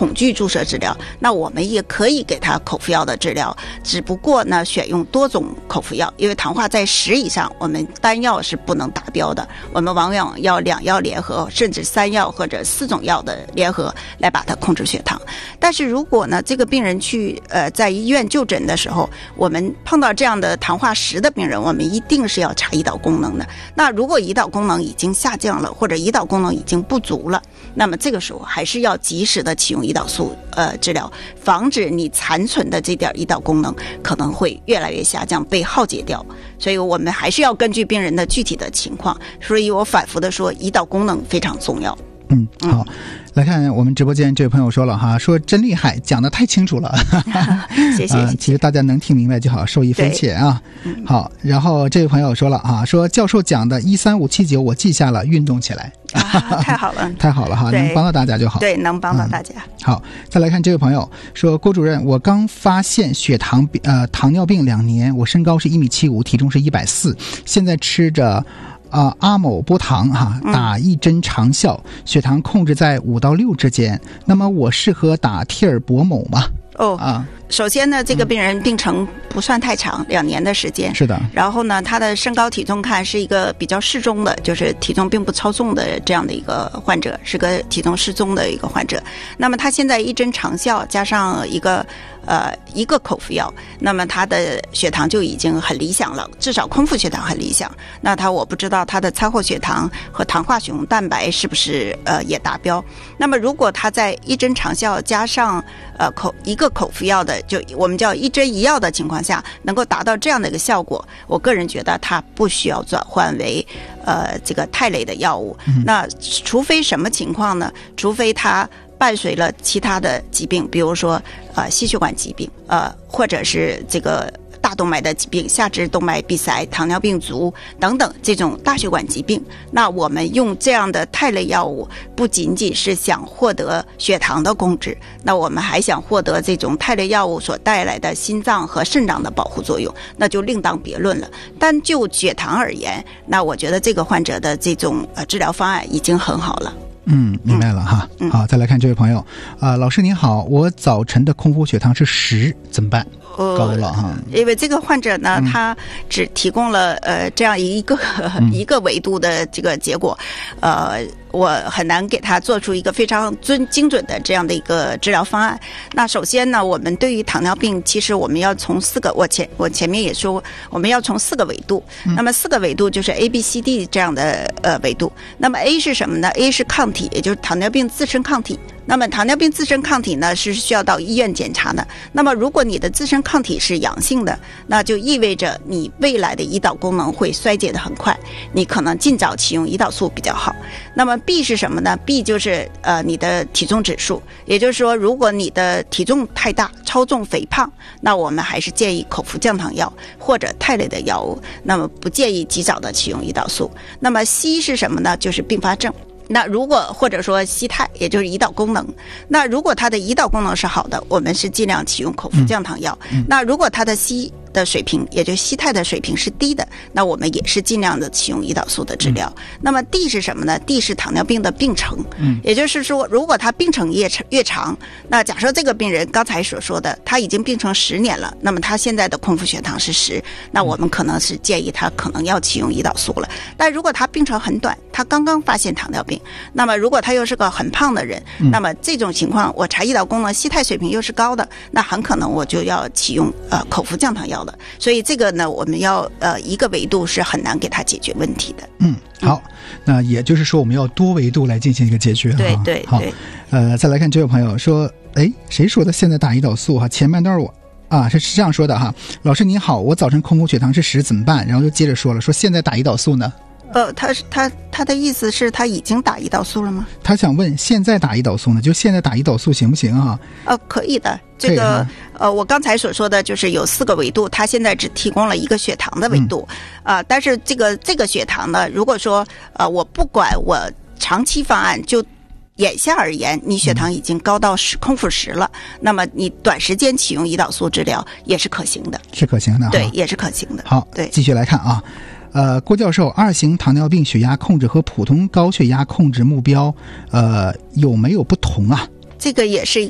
恐惧注射治疗，那我们也可以给他口服药的治疗，只不过呢选用多种口服药，因为糖化在10以上，我们单药是不能达标的，我们往往要2药联合，甚至3药或者4种药的联合来把它控制血糖。但是如果呢这个病人去在医院就诊的时候，我们碰到这样的糖化10的病人，我们一定是要查胰岛功能的。那如果胰岛功能已经下降了，或者胰岛功能已经不足了，那么这个时候还是要及时的启用胰岛素治疗，防止你残存的这点胰岛功能可能会越来越下降，被耗竭掉。所以我们还是要根据病人的具体的情况，所以我反复的说胰岛功能非常重要。 好，来看我们直播间这位朋友说了哈，说真厉害，讲得太清楚了。 谢谢。 其实大家能听明白就好，受益匪浅啊。好，然后这位朋友说了啊，说教授讲的13579我记下了，运动起来。 太好了， 太好了哈，能帮到大家就好。 对，能帮到大家。 好，再来看这位朋友说，郭主任，我刚发现糖尿病2年，我身高是1.75米，体重是140，现在吃着阿某波糖打1针长效，血糖控制在5到6之间，那么我适合打替尔博某吗？ 首先呢，这个病人病程不算太长，2年的时间。 是的。 然后呢，他的身高体重看是一个比较适中的，就是体重并不超重的这样的一个患者，是个体重适中的一个患者。那么他现在1针长效加上一个口服药，那么他的血糖就已经很理想了，至少空腹血糖很理想。那我不知道他的餐后血糖和糖化血红蛋白是不是也达标。那么如果他在1针长效加上一个口服药的，就我们叫1针1药的情况下，能够达到这样的一个效果，我个人觉得他不需要转换为这个肽类的药物。那除非什么情况呢？除非他伴随了其他的疾病，比如说心血管疾病，或者是这个大动脉的疾病，下肢动脉闭塞、糖尿病足等等这种大血管疾病，那我们用这样的肽类药物，不仅仅是想获得血糖的控制，那我们还想获得这种肽类药物所带来的心脏和肾脏的保护作用，那就另当别论了。单就血糖而言，那我觉得这个患者的这种治疗方案已经很好了。 明白了哈。好，再来看这位朋友老师您好，我早晨的空腹血糖是10，怎么办？高了哈。 因为这个患者呢，他只提供了这样一个维度的这个结果，我很难给他做出一个非常精准的这样的一个治疗方案。那首先呢，我们对于糖尿病，其实我们要从4个，我前面也说，我们要从4个维度。那么4个维度就是 A、B、C、D 这样的维度。那么 A 是什么呢？ A 是抗体，也就是糖尿病自身抗体。那么糖尿病自身抗体呢，是需要到医院检查的。那么如果你的自身抗体是阳性的，那就意味着你未来的胰岛功能会衰竭得很快，你可能尽早启用胰岛素比较好。那么 B 是什么呢？ B 就是你的体重指数，也就是说如果你的体重太大，超重肥胖，那我们还是建议口服降糖药或者肽类的药物，那么不建议及早的启用胰岛素。那么 C 是什么呢？就是并发症。那如果或者说硒肽，也就是胰岛功能，那如果它的胰岛功能是好的，我们是尽量启用口服降糖药。那如果它的硒的水平，也就是硒肽的水平是低的，那我们也是尽量的启用胰岛素的治疗。那么 D 是什么呢？ D 是糖尿病的病程，也就是说如果他病程越长，那假设这个病人刚才所说的他已经病程10年了，那么他现在的空腹血糖是10，那我们可能是建议他可能要启用胰岛素了。但如果他病程很短，他刚刚发现糖尿病，那么如果他又是个很胖的人，那么这种情况我查胰岛功能，硒肽水平又是高的，那很可能我就要启用口服降糖药的。所以这个呢，我们要一个维度是很难给他解决问题的。 好，那也就是说我们要多维度来进行一个解决。 对对。 好，再来看这位朋友说，谁说的现在打胰岛素前半段是这样说的哈，老师您好，我早晨空腹血糖是10怎么办？然后就接着说了，说现在打胰岛素呢？ 他的意思是他已经打胰岛素了吗？ 他想问现在打胰岛素呢，就现在打胰岛素行不行啊？ 可以的。这个我刚才所说的就是有4个维度，他现在只提供了一个血糖的维度，但是这个血糖呢，如果说我不管我长期方案，就眼下而言，你血糖已经高到空腹10了，那么你短时间启用胰岛素治疗也是可行的。是可行的。对，也是可行的。好，对，继续来看啊。郭教授，2型糖尿病血压控制和普通高血压控制目标有没有不同啊？这个也是一